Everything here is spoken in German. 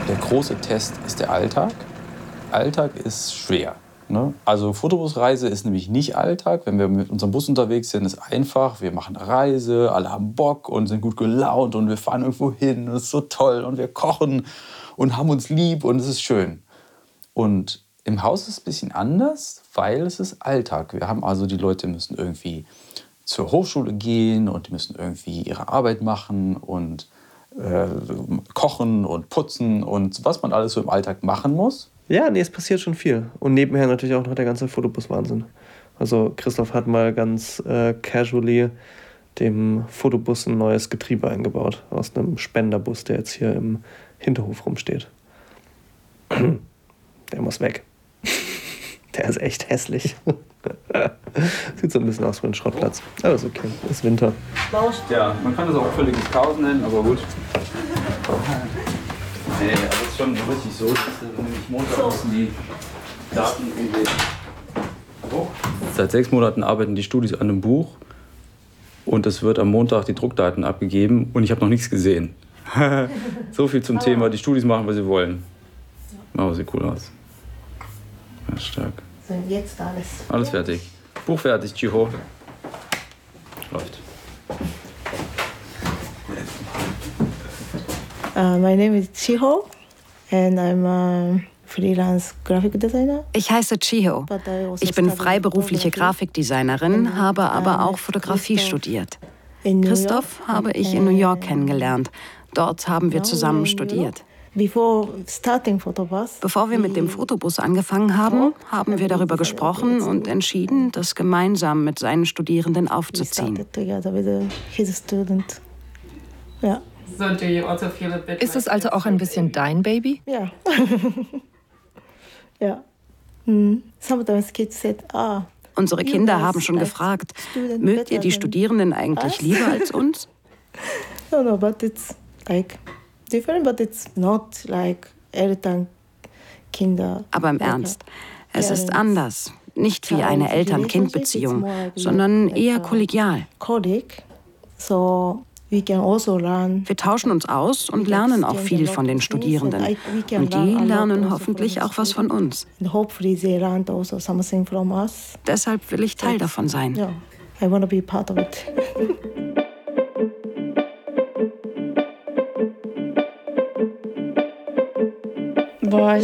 der große Test ist der Alltag. Alltag ist schwer. Ne? Also Fotobusreise ist nämlich nicht Alltag. Wenn wir mit unserem Bus unterwegs sind, ist einfach. Wir machen eine Reise, alle haben Bock und sind gut gelaunt und wir fahren irgendwo hin und es ist so toll und wir kochen und haben uns lieb und es ist schön. Und im Haus ist es ein bisschen anders, weil es ist Alltag. Wir haben also, die Leute müssen irgendwie zur Hochschule gehen und die müssen irgendwie ihre Arbeit machen und kochen und putzen und was man alles so im Alltag machen muss. Ja, nee, es passiert schon viel. Und nebenher natürlich auch noch der ganze Fotobus-Wahnsinn. Also Christoph hat mal ganz casually dem Fotobus ein neues Getriebe eingebaut. Aus einem Spenderbus, der jetzt hier im Hinterhof rumsteht. Der muss weg. Der ist echt hässlich. Sieht so ein bisschen aus wie ein Schrottplatz. Aber ist okay, ist Winter. Ja, man kann das auch völliges Chaos nennen, aber gut. Nee, aber es ist schon richtig so, dass nämlich Montag müssen die Daten irgendwie... Oh. Seit 6 Monaten arbeiten die Studis an einem Buch und es wird am Montag die Druckdaten abgegeben und ich habe noch nichts gesehen. So viel zum Thema, die Studis machen, was sie wollen. Aber sieht cool aus. Ja, stark. So, jetzt alles. Alles fertig. Buch fertig, Chiho. Läuft. My name is Chiho and I'm a freelance graphic designer. Ich heiße Chiho. Ich bin freiberufliche Grafikdesignerin, habe aber auch Fotografie studiert. Christoph habe ich in New York kennengelernt. Dort haben wir zusammen studiert. Bevor wir mit dem Fotobus angefangen haben, haben wir darüber gesprochen und entschieden, das gemeinsam mit seinen Studierenden aufzuziehen. Ja. Ist es also auch ein bisschen dein Baby? Ja. Ja. Sometimes kids said, Unsere Kinder haben schon gefragt, mögt ihr die Studierenden eigentlich lieber als uns? No, but it's like different, but it's not like Eltern, Kinder. Aber im Ernst, es ist anders. Nicht wie eine Eltern-Kind-Beziehung, sondern eher kollegial. Wir tauschen uns aus und lernen auch viel von den Studierenden. Und die lernen hoffentlich auch was von uns. Deshalb will ich Teil davon sein. I want to be part of it. Boah,